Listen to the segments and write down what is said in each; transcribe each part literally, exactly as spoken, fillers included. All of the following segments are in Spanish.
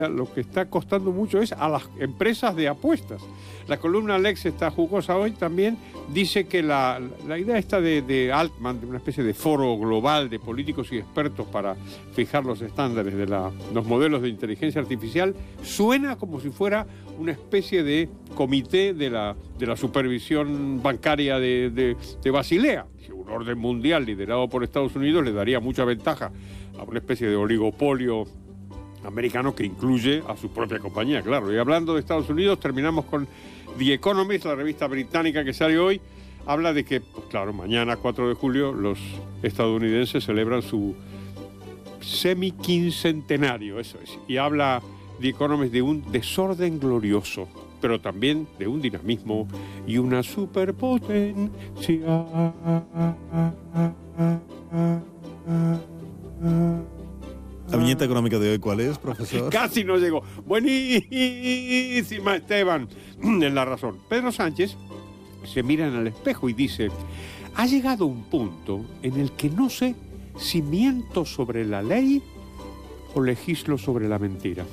Lo que está costando mucho es a las empresas de apuestas. La columna Lex está jugosa hoy también, dice que la, la idea esta de, de Altman, de una especie de foro global de políticos y expertos para fijar los estándares de la, los modelos de inteligencia artificial, suena como si fuera una especie de comité de la, de la supervisión bancaria de, de, de Basilea. Un orden mundial liderado por Estados Unidos le daría mucha ventaja a una especie de oligopolio americano que incluye a su propia compañía, claro. Y hablando de Estados Unidos, terminamos con The Economist, la revista británica que sale hoy. Habla de que, pues claro, mañana, cuatro de julio, los estadounidenses celebran su semi-quincentenario, eso es. Y habla The Economist de un desorden glorioso, pero también de un dinamismo y una superpotencia. ¿La viñeta económica de hoy cuál es, profesor? Casi no llegó. Buenísima, Esteban. En La Razón. Pedro Sánchez se mira en el espejo y dice: ha llegado un punto en el que no sé si miento sobre la ley o legislo sobre la mentira.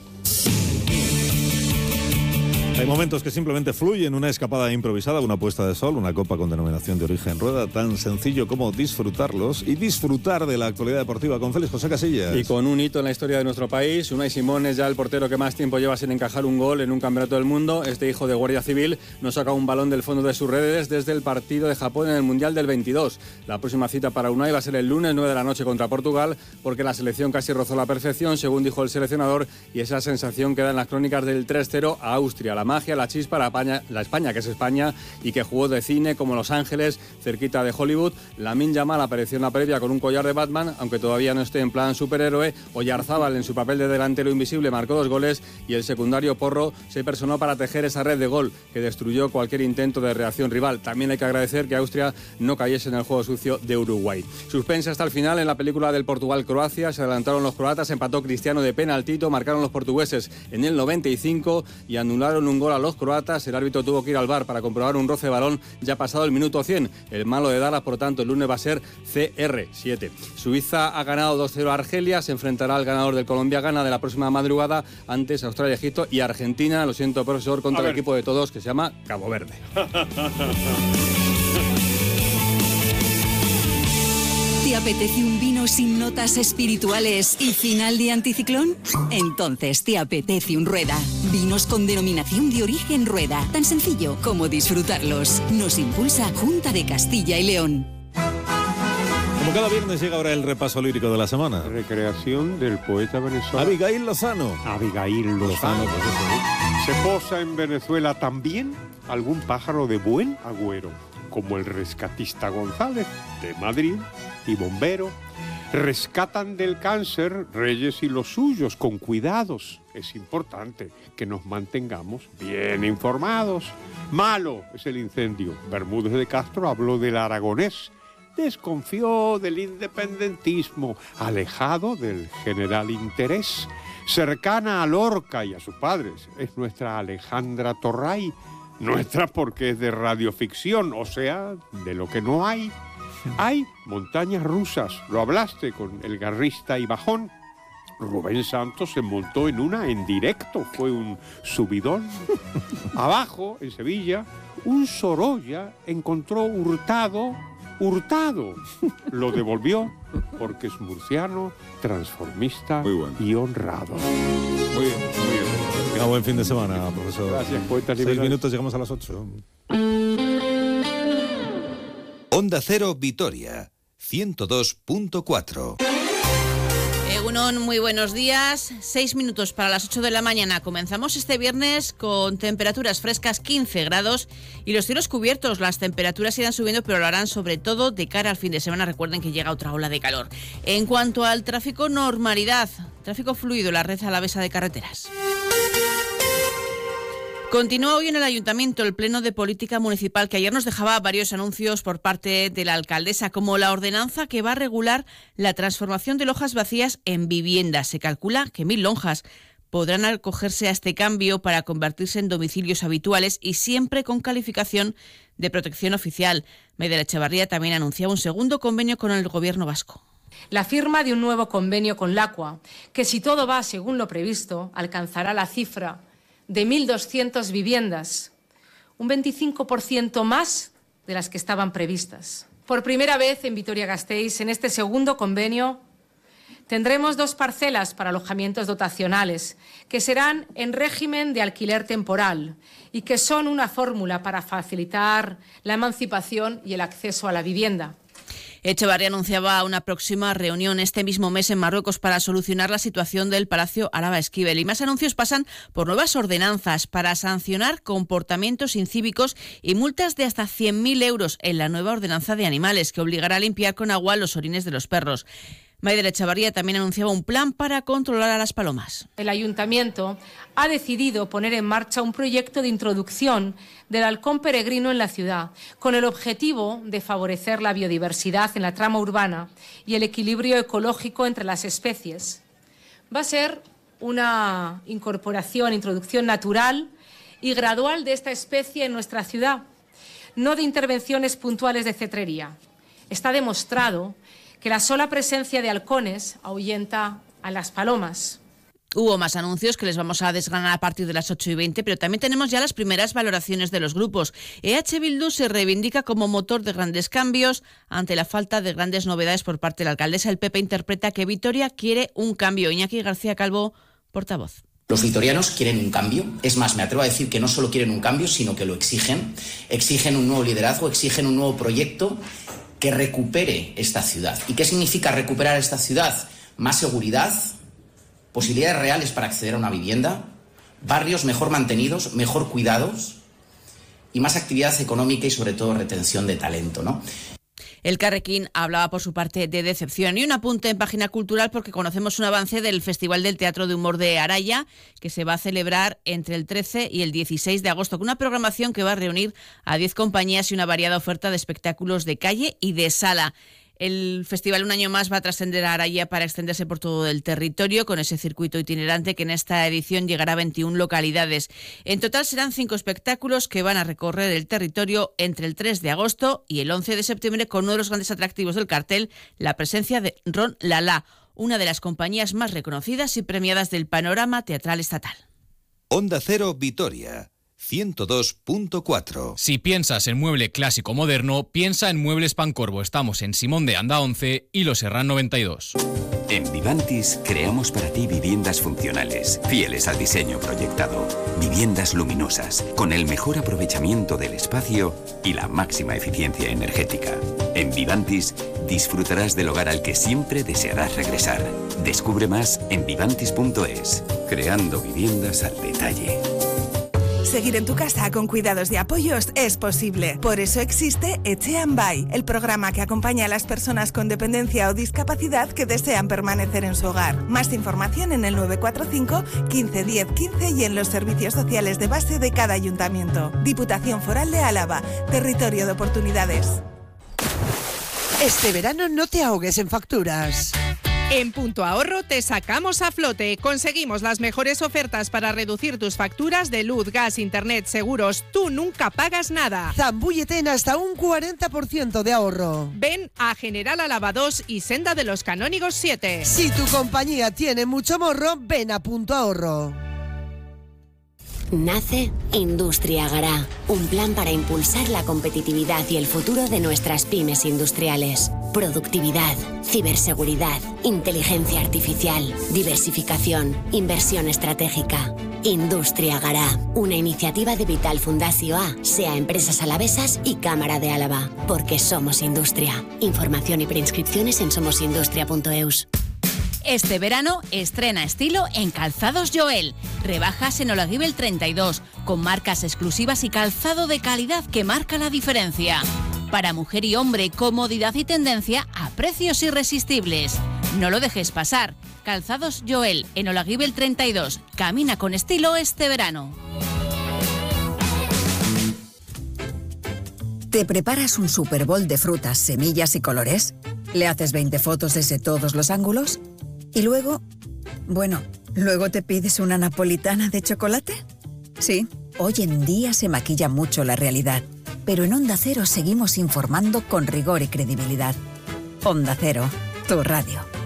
Hay momentos que simplemente fluyen, una escapada improvisada, una puesta de sol, una copa con denominación de origen rueda, tan sencillo como disfrutarlos y disfrutar de la actualidad deportiva con Félix José Casillas. Y con un hito en la historia de nuestro país, Unai Simón es ya el portero que más tiempo lleva sin encajar un gol en un campeonato del mundo. Este hijo de Guardia Civil no saca un balón del fondo de sus redes desde el partido de Japón en el Mundial del veintidós. La próxima cita para Unai va a ser el lunes nueve de la noche contra Portugal, porque la selección casi rozó la perfección, según dijo el seleccionador, y esa sensación queda en las crónicas del tres cero a Austria. La magia, la chispa, la España, la España que es España y que jugó de cine como Los Ángeles, cerquita de Hollywood. Lamine Yamal apareció en la previa con un collar de Batman, aunque todavía no esté en plan superhéroe. Oyarzábal, en su papel de delantero invisible, marcó dos goles y el secundario Porro se personó para tejer esa red de gol que destruyó cualquier intento de reacción rival. También hay que agradecer que Austria no cayese en el juego sucio de Uruguay. Suspense hasta el final en la película del Portugal-Croacia. Se adelantaron los croatas, empató Cristiano de penaltito, marcaron los portugueses en el noventa y cinco y anularon un gol a los croatas. El árbitro tuvo que ir al V A R para comprobar un roce de balón ya pasado el minuto cien. El malo de Dallas, por lo tanto, el lunes va a ser C R siete. Suiza ha ganado dos cero a Argelia, se enfrentará al ganador del Colombia-Ghana de la próxima madrugada, antes Australia-Egipto y Argentina, lo siento, profesor, contra el equipo de todos que se llama Cabo Verde. ¿Te apetece un vino sin notas espirituales y final de anticiclón? Entonces te apetece un Rueda. Vinos con denominación de origen Rueda. Tan sencillo como disfrutarlos. Nos impulsa Junta de Castilla y León. Como cada viernes llega ahora el repaso lírico de la semana. Recreación del poeta venezolano Abigail Lozano. Abigail Lozano. Lozano, pues eso, ¿eh? Se posa en Venezuela también algún pájaro de buen agüero, como el rescatista González de Madrid y bombero. Rescatan del cáncer Reyes y los suyos con cuidados. Es importante que nos mantengamos bien informados. Malo es el incendio. Bermúdez de Castro habló del aragonés. Desconfió del independentismo, alejado del general interés. Cercana a Lorca y a sus padres es nuestra Alejandra Torray. Nuestra porque es de radioficción, o sea, de lo que no hay. Hay montañas rusas, lo hablaste con el garrista y bajón. Rubén Santos se montó en una en directo, fue un subidón. Abajo, en Sevilla, un Sorolla encontró hurtado, hurtado. Lo devolvió porque es murciano, transformista bueno. y honrado. Muy bien, muy bien. Tenga buen fin de semana, profesor. Gracias, poeta liberal. Seis minutos, llegamos a las ocho. Onda Cero Vitoria, ciento dos punto cuatro. Egunon, muy buenos días. Seis minutos para las ocho de la mañana. Comenzamos este viernes con temperaturas frescas, quince grados, y los cielos cubiertos. Las temperaturas irán subiendo, pero lo harán sobre todo de cara al fin de semana. Recuerden que llega otra ola de calor. En cuanto al tráfico, normalidad. Tráfico fluido en la red alavesa de carreteras. Continúa hoy en el Ayuntamiento el Pleno de Política Municipal, que ayer nos dejaba varios anuncios por parte de la alcaldesa, como la ordenanza que va a regular la transformación de lojas vacías en viviendas. Se calcula que mil lonjas podrán acogerse a este cambio para convertirse en domicilios habituales y siempre con calificación de protección oficial. Maider Echevarría también anunciaba un segundo convenio con el Gobierno vasco. La firma de un nuevo convenio con LACUA, que si todo va según lo previsto, alcanzará la cifra de mil doscientas viviendas, un veinticinco por ciento más de las que estaban previstas. Por primera vez en Vitoria-Gasteiz, en este segundo convenio, tendremos dos parcelas para alojamientos dotacionales, que serán en régimen de alquiler temporal y que son una fórmula para facilitar la emancipación y el acceso a la vivienda. Echevarría anunciaba una próxima reunión este mismo mes en Marruecos para solucionar la situación del Palacio Araba Esquivel. Y más anuncios pasan por nuevas ordenanzas para sancionar comportamientos incívicos y multas de hasta cien mil euros en la nueva ordenanza de animales, que obligará a limpiar con agua los orines de los perros. Maider Echevarría también anunciaba un plan para controlar a las palomas. El Ayuntamiento ha decidido poner en marcha un proyecto de introducción del halcón peregrino en la ciudad, con el objetivo de favorecer la biodiversidad en la trama urbana y el equilibrio ecológico entre las especies. Va a ser una incorporación, introducción natural y gradual de esta especie en nuestra ciudad, no de intervenciones puntuales de cetrería. Está demostrado que la sola presencia de halcones ahuyenta a las palomas. Hubo más anuncios que les vamos a desgranar a partir de las ocho y veinte, pero también tenemos ya las primeras valoraciones de los grupos. E H Bildu se reivindica como motor de grandes cambios ante la falta de grandes novedades por parte de la alcaldesa. El P P interpreta que Vitoria quiere un cambio. Iñaki García Calvo, portavoz. Los vitorianos quieren un cambio. Es más, me atrevo a decir que no solo quieren un cambio, sino que lo exigen. Exigen un nuevo liderazgo, exigen un nuevo proyecto que recupere esta ciudad. ¿Y qué significa recuperar esta ciudad? Más seguridad, posibilidades reales para acceder a una vivienda, barrios mejor mantenidos, mejor cuidados y más actividad económica y sobre todo retención de talento, ¿no? El Carrequín hablaba por su parte de decepción. Y un apunte en página cultural porque conocemos un avance del Festival del Teatro de Humor de Araya, que se va a celebrar entre el trece y el dieciséis de agosto, con una programación que va a reunir a diez compañías y una variada oferta de espectáculos de calle y de sala. El festival un año más va a trascender a Araya para extenderse por todo el territorio con ese circuito itinerante que en esta edición llegará a veintiuna localidades. En total serán cinco espectáculos que van a recorrer el territorio entre el tres de agosto y el once de septiembre, con uno de los grandes atractivos del cartel, la presencia de Ron Lala, una de las compañías más reconocidas y premiadas del panorama teatral estatal. Onda Cero Vitoria ciento dos punto cuatro. Si piensas en mueble clásico moderno, piensa en Muebles Pancorbo. Estamos en Simón de Anda once y Los Herrán noventa y dos. En Vivantis creamos para ti viviendas funcionales, fieles al diseño proyectado. Viviendas luminosas, con el mejor aprovechamiento del espacio y la máxima eficiencia energética. En Vivantis disfrutarás del hogar al que siempre desearás regresar. Descubre más en vivantis punto es, creando viviendas al detalle. Seguir en tu casa con cuidados de apoyos es posible. Por eso existe Eche and Buy, el programa que acompaña a las personas con dependencia o discapacidad que desean permanecer en su hogar. Más información en el nueve cuatro cinco, quince diez quince y en los servicios sociales de base de cada ayuntamiento. Diputación Foral de Álava, territorio de oportunidades. Este verano no te ahogues en facturas. En Punto Ahorro te sacamos a flote. Conseguimos las mejores ofertas para reducir tus facturas de luz, gas, internet, seguros. Tú nunca pagas nada. Zambúllete en hasta un cuarenta por ciento de ahorro. Ven a General Álava dos y Senda de los Canónigos siete. Si tu compañía tiene mucho morro, ven a Punto Ahorro. Nace Industria Gará, un plan para impulsar la competitividad y el futuro de nuestras pymes industriales. Productividad, ciberseguridad, inteligencia artificial, diversificación, inversión estratégica. Industria Gará, una iniciativa de Vital Fundació A, SEA Empresas Alavesas y Cámara de Álava, porque somos industria. Información y preinscripciones en somosindustria punto eus. Este verano estrena estilo en Calzados Joel. Rebajas en Olaguibel treinta y dos, con marcas exclusivas y calzado de calidad que marca la diferencia. Para mujer y hombre, comodidad y tendencia a precios irresistibles. No lo dejes pasar. Calzados Joel en Olaguibel treinta y dos. Camina con estilo este verano. ¿Te preparas un Super Bowl de frutas, semillas y colores? ¿Le haces veinte fotos desde todos los ángulos? ¿Y luego? Bueno, ¿luego te pides una napolitana de chocolate? Sí, hoy en día se maquilla mucho la realidad, pero en Onda Cero seguimos informando con rigor y credibilidad. Onda Cero, tu radio.